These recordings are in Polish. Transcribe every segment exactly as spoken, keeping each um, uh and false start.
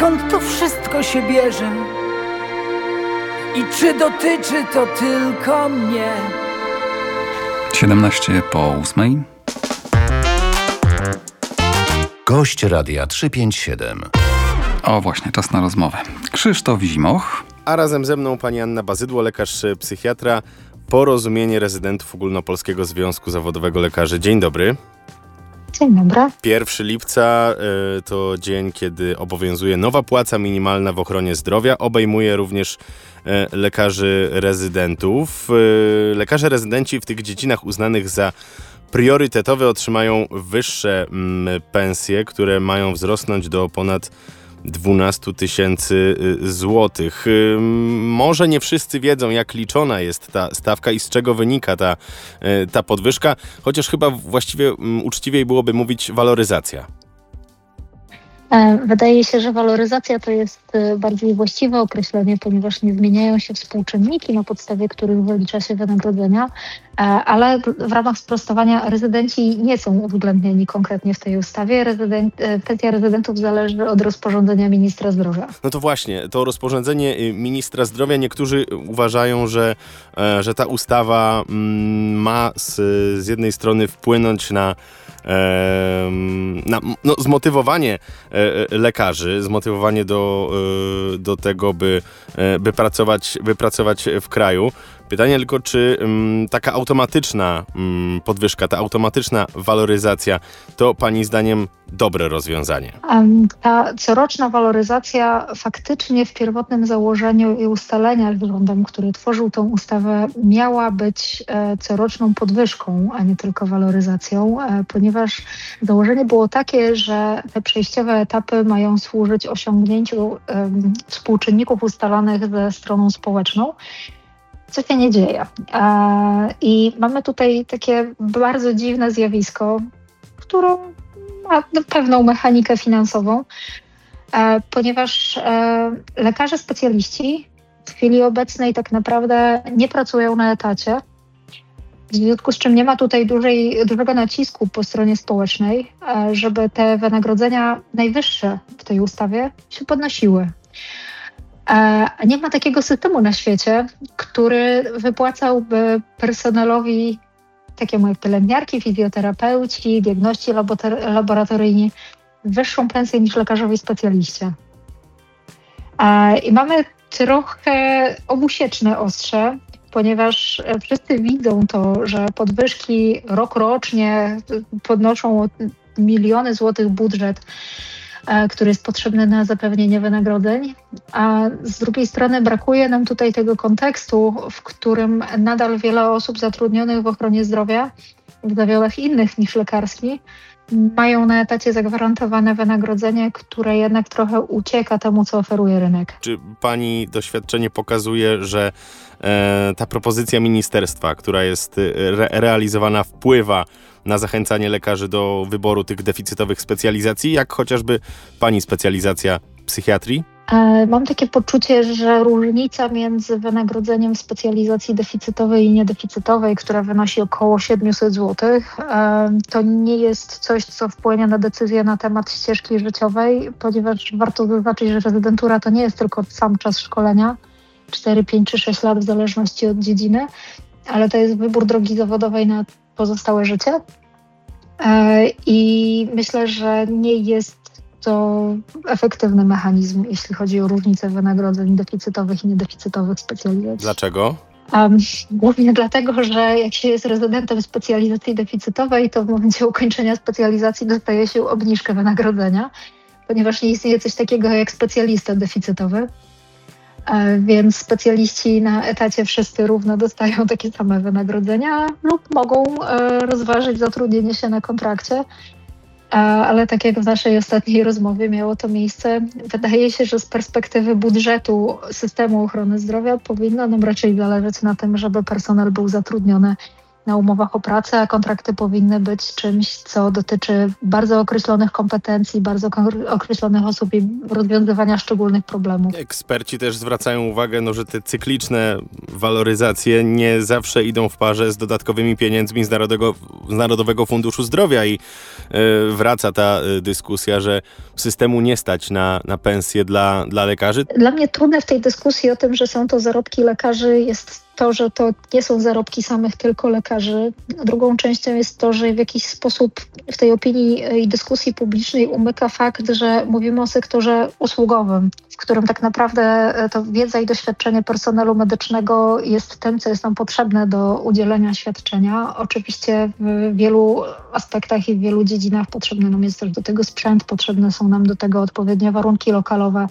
skąd to wszystko się bierze i czy dotyczy to tylko mnie. siedemnaście po ósmej. Gość Radia trzysta pięćdziesiąt siedem. O właśnie, czas na rozmowę. Krzysztof Zimoch. A razem ze mną pani Anna Bazydło, lekarz psychiatra, Porozumienie Rezydentów Ogólnopolskiego Związku Zawodowego Lekarzy. Dzień dobry. Dzień dobry. pierwszego lipca y, to dzień, kiedy obowiązuje nowa płaca minimalna w ochronie zdrowia. Obejmuje również y, lekarzy rezydentów. Y, lekarze rezydenci w tych dziedzinach uznanych za priorytetowe otrzymają wyższe mm, pensje, które mają wzrosnąć do ponad dwanaście tysięcy złotych. Może nie wszyscy wiedzą, jak liczona jest ta stawka i z czego wynika ta, ta podwyżka, chociaż chyba właściwie uczciwiej byłoby mówić waloryzacja. Wydaje się, że waloryzacja to jest bardziej właściwe określenie, ponieważ nie zmieniają się współczynniki, na podstawie których wylicza się wynagrodzenia, ale w ramach sprostowania rezydenci nie są uwzględnieni konkretnie w tej ustawie. Rezydent, pensja rezydentów zależy od rozporządzenia ministra zdrowia. No to właśnie, to rozporządzenie ministra zdrowia, niektórzy uważają, że, że ta ustawa ma z, z jednej strony wpłynąć na Na, no, zmotywowanie lekarzy, zmotywowanie do, do tego, by, by, pracować, by pracować w kraju. Pytanie tylko, czy um, taka automatyczna um, podwyżka, ta automatyczna waloryzacja to pani zdaniem dobre rozwiązanie? Um, ta coroczna waloryzacja faktycznie w pierwotnym założeniu i ustaleniach z rządem, który tworzył tą ustawę, miała być e, coroczną podwyżką, a nie tylko waloryzacją, e, ponieważ założenie było takie, że te przejściowe etapy mają służyć osiągnięciu e, współczynników ustalonych ze stroną społeczną, co się nie dzieje. E, I mamy tutaj takie bardzo dziwne zjawisko, które ma pewną mechanikę finansową, e, ponieważ e, lekarze specjaliści w chwili obecnej tak naprawdę nie pracują na etacie, w związku z czym nie ma tutaj dużej, dużego nacisku po stronie społecznej, e, żeby te wynagrodzenia najwyższe w tej ustawie się podnosiły. A nie ma takiego systemu na świecie, który wypłacałby personelowi takiemu jak pielęgniarki, fizjoterapeuci, diagności laboratoryjni wyższą pensję niż lekarzowi specjaliście. I mamy trochę obusieczne ostrze, ponieważ wszyscy widzą to, że podwyżki rok rocznie podnoszą miliony złotych budżet, który jest potrzebny na zapewnienie wynagrodzeń, a z drugiej strony brakuje nam tutaj tego kontekstu, w którym nadal wiele osób zatrudnionych w ochronie zdrowia, w zawodach innych niż lekarski, mają na etacie zagwarantowane wynagrodzenie, które jednak trochę ucieka temu, co oferuje rynek. Czy pani doświadczenie pokazuje, że e, ta propozycja ministerstwa, która jest re- realizowana, wpływa na zachęcanie lekarzy do wyboru tych deficytowych specjalizacji, jak chociażby pani specjalizacja psychiatrii? Mam takie poczucie, że różnica między wynagrodzeniem w specjalizacji deficytowej i niedeficytowej, która wynosi około siedemset złotych, to nie jest coś, co wpłynie na decyzję na temat ścieżki życiowej, ponieważ warto zaznaczyć, że rezydentura to nie jest tylko sam czas szkolenia, cztery, pięć czy sześć lat w zależności od dziedziny, ale to jest wybór drogi zawodowej na pozostałe życie. I myślę, że nie jest to efektywny mechanizm, jeśli chodzi o różnicę wynagrodzeń deficytowych i niedeficytowych specjalizacji. Dlaczego? Um, głównie dlatego, że jak się jest rezydentem specjalizacji deficytowej, to w momencie ukończenia specjalizacji dostaje się obniżkę wynagrodzenia, ponieważ nie istnieje coś takiego jak specjalista deficytowy. Więc specjaliści na etacie wszyscy równo dostają takie same wynagrodzenia lub mogą rozważyć zatrudnienie się na kontrakcie. Ale tak jak w naszej ostatniej rozmowie miało to miejsce, wydaje się, że z perspektywy budżetu systemu ochrony zdrowia powinno nam raczej zależeć na tym, żeby personel był zatrudniony na umowach o pracę, a kontrakty powinny być czymś, co dotyczy bardzo określonych kompetencji, bardzo określonych osób i rozwiązywania szczególnych problemów. Eksperci też zwracają uwagę, no, że te cykliczne waloryzacje nie zawsze idą w parze z dodatkowymi pieniędzmi z Narodowego, z Narodowego Funduszu Zdrowia i yy, wraca ta yy, dyskusja, że systemu nie stać na, na pensje dla, dla lekarzy. Dla mnie trudne w tej dyskusji o tym, że są to zarobki lekarzy, jest to, że to nie są zarobki samych tylko lekarzy. Drugą częścią jest to, że w jakiś sposób w tej opinii i dyskusji publicznej umyka fakt, że mówimy o sektorze usługowym, w którym tak naprawdę to wiedza i doświadczenie personelu medycznego jest tym, co jest nam potrzebne do udzielenia świadczenia. Oczywiście w wielu aspektach i w wielu dziedzinach potrzebny nam jest też do tego sprzęt, potrzebne są nam do tego odpowiednie warunki lokalowe.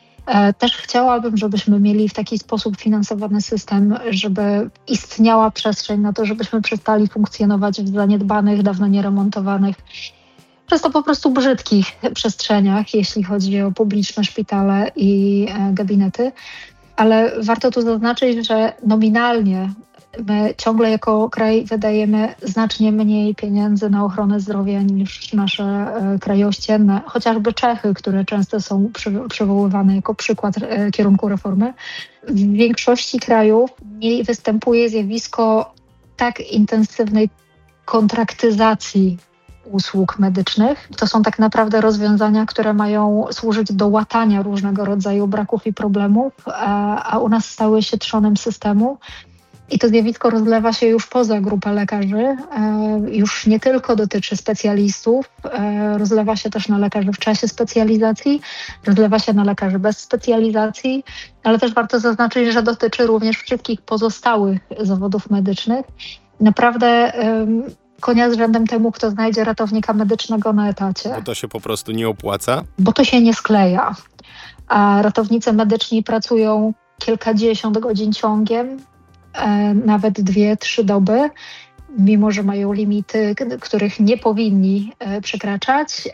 Też chciałabym, żebyśmy mieli w taki sposób finansowany system, żeby istniała przestrzeń na to, żebyśmy przestali funkcjonować w zaniedbanych, dawno nieremontowanych, często po prostu brzydkich przestrzeniach, jeśli chodzi o publiczne szpitale i gabinety. Ale warto tu zaznaczyć, że nominalnie my ciągle jako kraj wydajemy znacznie mniej pieniędzy na ochronę zdrowia niż nasze e, kraje ościenne. Chociażby Czechy, które często są przy, przywoływane jako przykład e, kierunku reformy. W większości krajów nie występuje zjawisko tak intensywnej kontraktyzacji usług medycznych. To są tak naprawdę rozwiązania, które mają służyć do łatania różnego rodzaju braków i problemów, a, a u nas stały się trzonem systemu. I to zjawisko rozlewa się już poza grupę lekarzy, już nie tylko dotyczy specjalistów, rozlewa się też na lekarzy w czasie specjalizacji, rozlewa się na lekarzy bez specjalizacji, ale też warto zaznaczyć, że dotyczy również wszystkich pozostałych zawodów medycznych. Naprawdę konia z rzędem temu, kto znajdzie ratownika medycznego na etacie. Bo to się po prostu nie opłaca? Bo to się nie skleja. A ratownicy medyczni pracują kilkadziesiąt godzin ciągiem, nawet dwie, trzy doby, mimo że mają limity, których nie powinni przekraczać.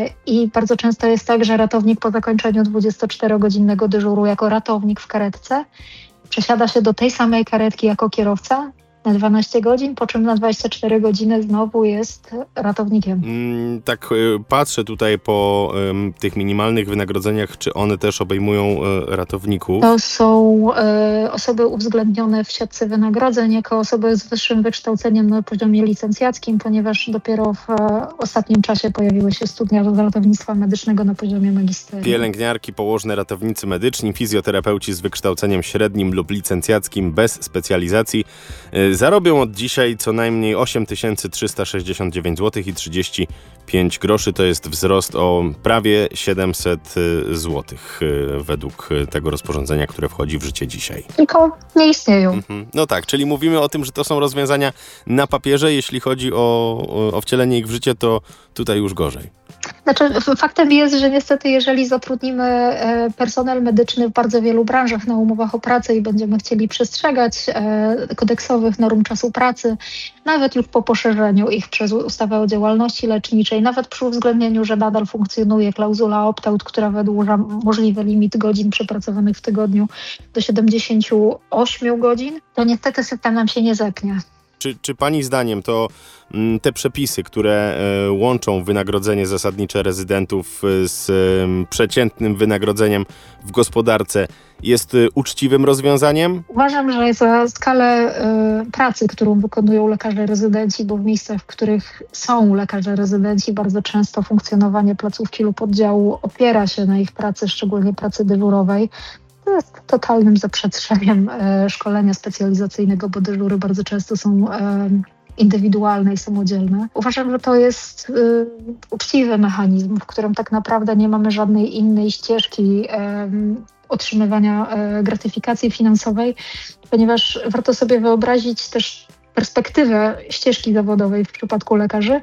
I bardzo często jest tak, że ratownik po zakończeniu dwudziestoczterogodzinnego dyżuru jako ratownik w karetce przesiada się do tej samej karetki jako kierowca na dwanaście godzin, po czym na dwadzieścia cztery godziny znowu jest ratownikiem. Mm, tak y, patrzę tutaj po y, tych minimalnych wynagrodzeniach, czy one też obejmują y, ratowników? To są y, osoby uwzględnione w siatce wynagrodzeń jako osoby z wyższym wykształceniem na poziomie licencjackim, ponieważ dopiero w y, ostatnim czasie pojawiły się studia z ratownictwa medycznego na poziomie magisterskim. Pielęgniarki, położne, ratownicy medyczni, fizjoterapeuci z wykształceniem średnim lub licencjackim bez specjalizacji y, zarobią od dzisiaj co najmniej osiem tysięcy trzysta sześćdziesiąt dziewięć złotych i trzydzieści pięć groszy. To jest wzrost o prawie siedemset złotych według tego rozporządzenia, które wchodzi w życie dzisiaj. Tylko nie istnieją. Mhm. No tak, czyli mówimy o tym, że to są rozwiązania na papierze. Jeśli chodzi o, o wcielenie ich w życie, to tutaj już gorzej. Znaczy, faktem jest, że niestety jeżeli zatrudnimy personel medyczny w bardzo wielu branżach na umowach o pracę i będziemy chcieli przestrzegać kodeksowych norm czasu pracy, nawet już po poszerzeniu ich przez ustawę o działalności leczniczej, nawet przy uwzględnieniu, że nadal funkcjonuje klauzula opt-out, która wydłuża możliwy limit godzin przepracowanych w tygodniu do siedemdziesięciu ośmiu godzin, to niestety system nam się nie zepnie. Czy, czy pani zdaniem to m, te przepisy, które e, łączą wynagrodzenie zasadnicze rezydentów z e, przeciętnym wynagrodzeniem w gospodarce jest e, uczciwym rozwiązaniem? Uważam, że za skalę y, pracy, którą wykonują lekarze rezydenci, bo w miejscach, w których są lekarze rezydenci, bardzo często funkcjonowanie placówki lub oddziału opiera się na ich pracy, szczególnie pracy dyżurowej. To jest totalnym zaprzetrzeniem e, szkolenia specjalizacyjnego, bo dyżury bardzo często są e, indywidualne i samodzielne. Uważam, że to jest e, uczciwy mechanizm, w którym tak naprawdę nie mamy żadnej innej ścieżki e, otrzymywania e, gratyfikacji finansowej, ponieważ warto sobie wyobrazić też perspektywę ścieżki zawodowej w przypadku lekarzy.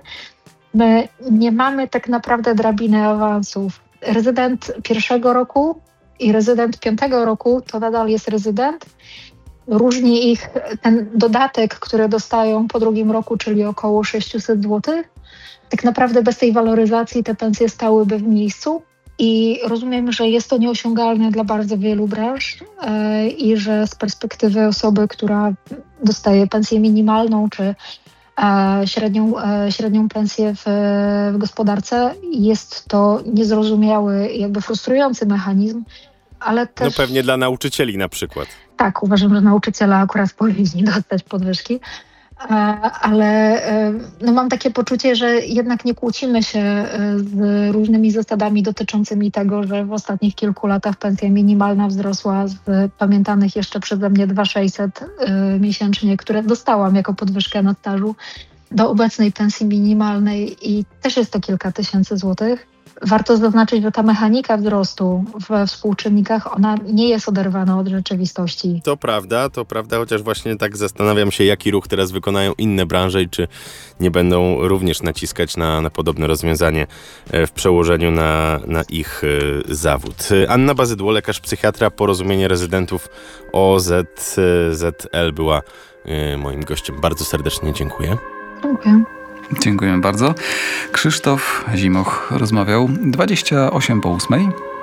My nie mamy tak naprawdę drabiny awansów. Rezydent pierwszego roku i rezydent piątego roku to nadal jest rezydent. Różni ich ten dodatek, który dostają po drugim roku, czyli około sześćset złotych. Tak naprawdę bez tej waloryzacji te pensje stałyby w miejscu i rozumiem, że jest to nieosiągalne dla bardzo wielu branż yy, i że z perspektywy osoby, która dostaje pensję minimalną czy e, średnią, e, średnią pensję w, w gospodarce. Jest to niezrozumiały, jakby frustrujący mechanizm, ale też... No pewnie dla nauczycieli na przykład. Tak, uważam, że nauczyciele akurat powinni dostać podwyżki. Ale no mam takie poczucie, że jednak nie kłócimy się z różnymi zasadami dotyczącymi tego, że w ostatnich kilku latach pensja minimalna wzrosła z pamiętanych jeszcze przeze mnie dwa tysiące sześćset miesięcznie, które dostałam jako podwyżkę na stażu, do obecnej pensji minimalnej i też jest to kilka tysięcy złotych. Warto zaznaczyć, że ta mechanika wzrostu we współczynnikach, ona nie jest oderwana od rzeczywistości. To prawda, to prawda, chociaż właśnie tak zastanawiam się, jaki ruch teraz wykonają inne branże i czy nie będą również naciskać na, na podobne rozwiązanie w przełożeniu na, na ich y, zawód. Anna Bazydło, lekarz psychiatra, Porozumienie Rezydentów O Z Z L była y, moim gościem. Bardzo serdecznie dziękuję. Dziękuję. Dziękuję bardzo. Krzysztof Zimoch rozmawiał dwadzieścia osiem po ósmej.